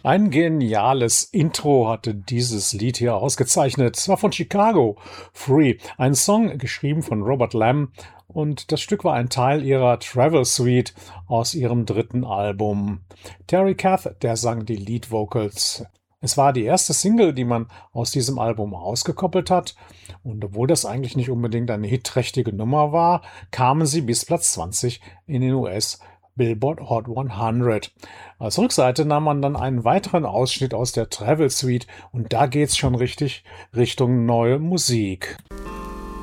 Ein geniales Intro hatte dieses Lied hier ausgezeichnet. Es war von Chicago, Free, ein Song geschrieben von Robert Lamm und das Stück war ein Teil ihrer Travel Suite aus ihrem dritten Album. Terry Kath, der sang die Lead Vocals. Es war die erste Single, die man aus diesem Album ausgekoppelt hat und obwohl das eigentlich nicht unbedingt eine hitträchtige Nummer war, kamen sie bis Platz 20 in den US Billboard Hot 100. Als Rückseite nahm man dann einen weiteren Ausschnitt aus der Travel Suite und da geht's schon richtig Richtung neue Musik.